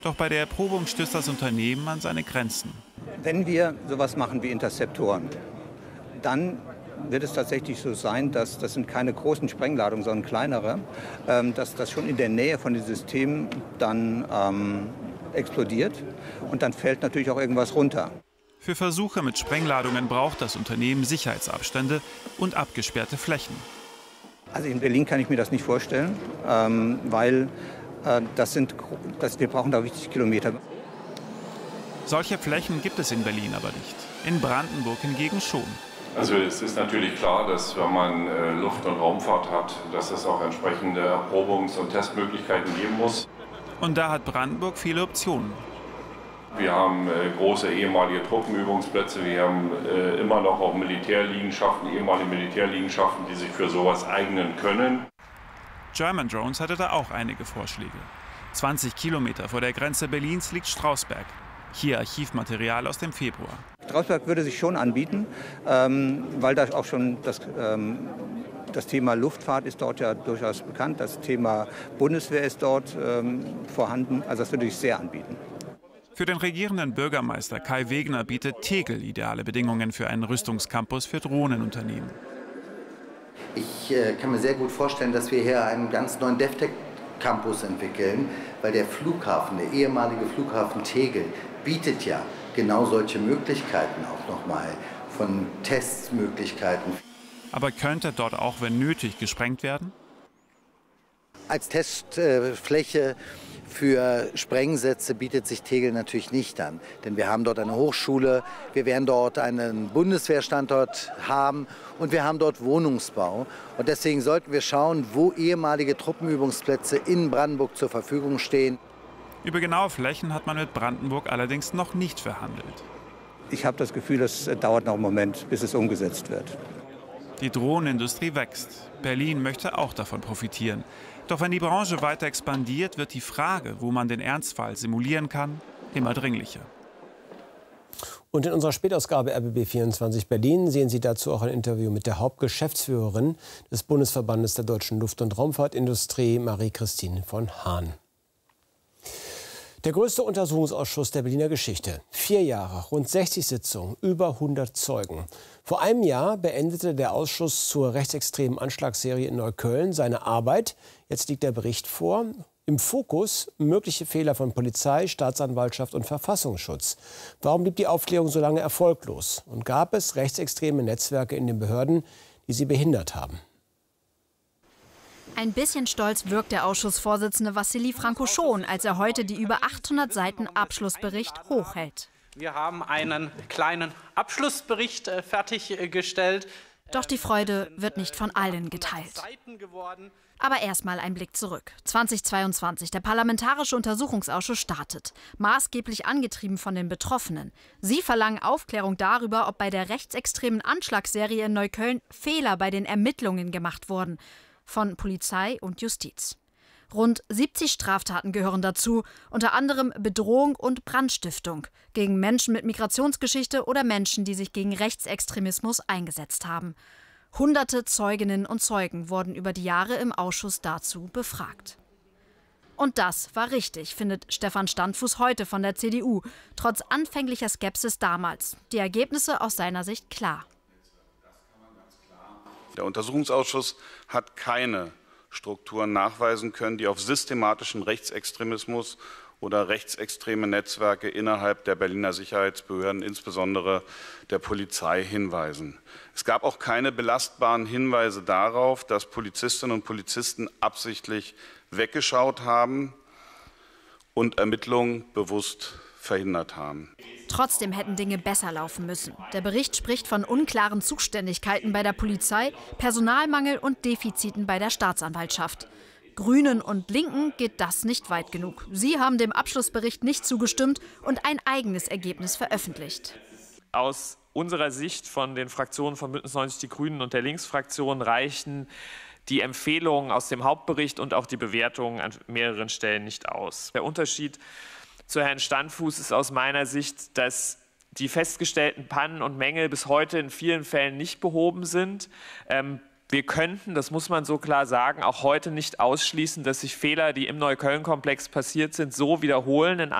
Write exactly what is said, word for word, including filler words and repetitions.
Doch bei der Erprobung stößt das Unternehmen an seine Grenzen. Wenn wir sowas machen wie Interzeptoren, dann wird es tatsächlich so sein, dass das sind keine großen Sprengladungen, sondern kleinere, ähm, dass das schon in der Nähe von den Systemen dann ähm, explodiert und dann fällt natürlich auch irgendwas runter. Für Versuche mit Sprengladungen braucht das Unternehmen Sicherheitsabstände und abgesperrte Flächen. Also in Berlin kann ich mir das nicht vorstellen, ähm, weil äh, das sind, das, wir brauchen da richtig Kilometer. Solche Flächen gibt es in Berlin aber nicht. In Brandenburg hingegen schon. Also es ist natürlich klar, dass wenn man äh, Luft- und Raumfahrt hat, dass es auch entsprechende Erprobungs- und Testmöglichkeiten geben muss. Und da hat Brandenburg viele Optionen. Wir haben äh, große ehemalige Truppenübungsplätze, wir haben äh, immer noch auch Militärliegenschaften, ehemalige Militärliegenschaften, die sich für sowas eignen können. German Drones hatte da auch einige Vorschläge. zwanzig Kilometer vor der Grenze Berlins liegt Strausberg. Hier Archivmaterial aus dem Februar. Strausberg würde sich schon anbieten, ähm, weil da auch schon das, ähm, das Thema Luftfahrt ist dort ja durchaus bekannt. Das Thema Bundeswehr ist dort ähm, vorhanden. Also das würde sich sehr anbieten. Für den regierenden Bürgermeister Kai Wegner bietet Tegel ideale Bedingungen für einen Rüstungscampus für Drohnenunternehmen. Ich äh, kann mir sehr gut vorstellen, dass wir hier einen ganz neuen DevTech-Campus entwickeln, weil der Flughafen, der ehemalige Flughafen Tegel, bietet ja genau solche Möglichkeiten auch nochmal von Testmöglichkeiten. Aber könnte dort auch, wenn nötig, gesprengt werden? Als Testfläche für Sprengsätze bietet sich Tegel natürlich nicht an. Denn wir haben dort eine Hochschule, wir werden dort einen Bundeswehrstandort haben und wir haben dort Wohnungsbau. Und deswegen sollten wir schauen, wo ehemalige Truppenübungsplätze in Brandenburg zur Verfügung stehen. Über genaue Flächen hat man mit Brandenburg allerdings noch nicht verhandelt. Ich habe das Gefühl, es dauert noch einen Moment, bis es umgesetzt wird. Die Drohnenindustrie wächst. Berlin möchte auch davon profitieren. Doch wenn die Branche weiter expandiert, wird die Frage, wo man den Ernstfall simulieren kann, immer dringlicher. Und in unserer Spätausgabe R B B vierundzwanzig Berlin sehen Sie dazu auch ein Interview mit der Hauptgeschäftsführerin des Bundesverbandes der deutschen Luft- und Raumfahrtindustrie, Marie-Christine von Hahn. Der größte Untersuchungsausschuss der Berliner Geschichte. Vier Jahre, rund sechzig Sitzungen, über hundert Zeugen. Vor einem Jahr beendete der Ausschuss zur rechtsextremen Anschlagsserie in Neukölln seine Arbeit. Jetzt liegt der Bericht vor. Im Fokus mögliche Fehler von Polizei, Staatsanwaltschaft und Verfassungsschutz. Warum blieb die Aufklärung so lange erfolglos? Und gab es rechtsextreme Netzwerke in den Behörden, die sie behindert haben? Ein bisschen stolz wirkt der Ausschussvorsitzende Wassili Franco schon, als er heute die über achthundert Seiten Abschlussbericht hochhält. Wir haben einen kleinen Abschlussbericht äh, fertiggestellt. Doch die Freude wird nicht von allen geteilt. Aber erstmal ein Blick zurück. zweitausendzweiundzwanzig. Der Parlamentarische Untersuchungsausschuss startet. Maßgeblich angetrieben von den Betroffenen. Sie verlangen Aufklärung darüber, ob bei der rechtsextremen Anschlagsserie in Neukölln Fehler bei den Ermittlungen gemacht wurden. Von Polizei und Justiz. Rund siebzig Straftaten gehören dazu, unter anderem Bedrohung und Brandstiftung gegen Menschen mit Migrationsgeschichte oder Menschen, die sich gegen Rechtsextremismus eingesetzt haben. Hunderte Zeuginnen und Zeugen wurden über die Jahre im Ausschuss dazu befragt. Und das war richtig, findet Stefan Standfuß heute von der C D U, trotz anfänglicher Skepsis damals. Die Ergebnisse aus seiner Sicht klar. Der Untersuchungsausschuss hat keine Strukturen nachweisen können, die auf systematischen Rechtsextremismus oder rechtsextreme Netzwerke innerhalb der Berliner Sicherheitsbehörden, insbesondere der Polizei, hinweisen. Es gab auch keine belastbaren Hinweise darauf, dass Polizistinnen und Polizisten absichtlich weggeschaut haben und Ermittlungen bewusst verhindert haben. Trotzdem hätten Dinge besser laufen müssen. Der Bericht spricht von unklaren Zuständigkeiten bei der Polizei, Personalmangel und Defiziten bei der Staatsanwaltschaft. Grünen und Linken geht das nicht weit genug. Sie haben dem Abschlussbericht nicht zugestimmt und ein eigenes Ergebnis veröffentlicht. Aus unserer Sicht von den Fraktionen von Bündnis neunzig Die Grünen und der Linksfraktion reichen die Empfehlungen aus dem Hauptbericht und auch die Bewertungen an mehreren Stellen nicht aus. Der Unterschied zu Herrn Standfuß ist aus meiner Sicht, dass die festgestellten Pannen und Mängel bis heute in vielen Fällen nicht behoben sind. Ähm, Wir könnten, das muss man so klar sagen, auch heute nicht ausschließen, dass sich Fehler, die im Neukölln-Komplex passiert sind, so wiederholen in